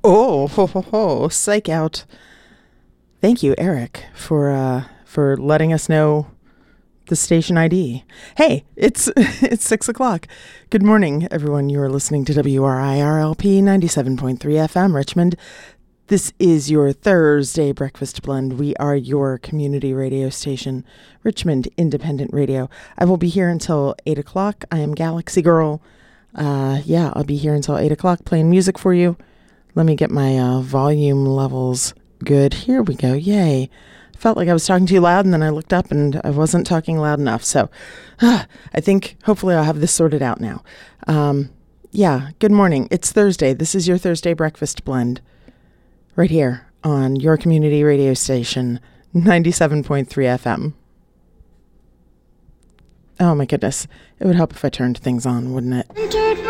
Oh, ho, ho, ho, psych out. Thank you, Eric, for letting us know the station ID. Hey, it's it's 6 o'clock. Good morning, everyone. You are listening to WRIRLP 97.3 FM, Richmond. This is your Thursday Breakfast Blend. We are your community radio station, Richmond Independent Radio. I will be here until 8 o'clock. I am Galaxy Girl. I'll be here until 8 o'clock playing music for you. Let me get my volume levels good. Here we go. Yay. Felt like I was talking too loud, and then I looked up and I wasn't talking loud enough. So I think hopefully I'll have this sorted out now. Good morning. It's Thursday. This is your Thursday Breakfast Blend right here on your community radio station, 97.3 FM. Oh my goodness. It would help if I turned things on, wouldn't it?